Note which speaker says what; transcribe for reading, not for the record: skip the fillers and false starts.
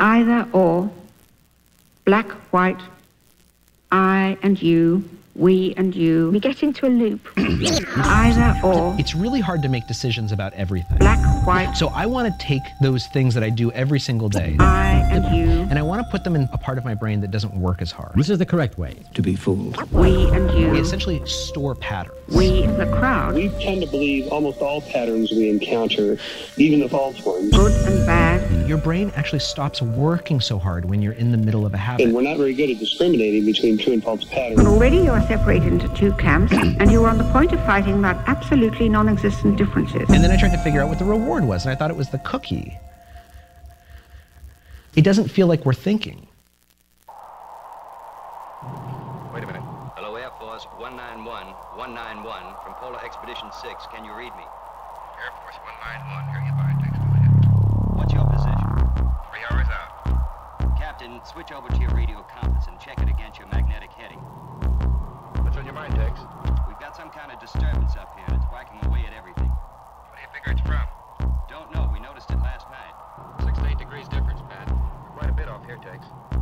Speaker 1: Either or, black, white, I and you, we and you. We get into a loop. Either or.
Speaker 2: It's really hard to make decisions about everything.
Speaker 1: Black, white.
Speaker 2: So I want to take those things that I do every single day.
Speaker 1: I and you.
Speaker 2: And I want to put them in a part of my brain that doesn't work as hard.
Speaker 3: This is the correct way to be fooled.
Speaker 1: We and you.
Speaker 2: We essentially store patterns.
Speaker 1: We, the crowd.
Speaker 4: We tend to believe almost all patterns we encounter, even the false ones.
Speaker 1: Good and bad.
Speaker 2: Your brain actually stops working so hard when you're in the middle of a habit.
Speaker 4: And we're not very good at discriminating between true and false patterns.
Speaker 1: And already you are separated into two camps, and you are on the point of fighting about absolutely non-existent differences.
Speaker 2: And then I tried to figure out what the reward was, and I thought it was the cookie. It doesn't feel like we're thinking.
Speaker 5: Wait a minute. Hello, Air Force 191 from Polar Expedition 6. Can you read me?
Speaker 6: Air Force 191, hearing you by text. Go ahead.
Speaker 5: What's your position?
Speaker 6: 3 hours out.
Speaker 5: Captain, switch over to your radio compass and check it against your magnetic heading.
Speaker 6: What's on your mind, Tex?
Speaker 5: We've got some kind of disturbance up here. It's whacking away at everything.
Speaker 6: What do you figure it's from?
Speaker 5: Don't know. We noticed it last night.
Speaker 6: 6 to 8 degrees difference, Pat. We're quite a bit off here, Tex.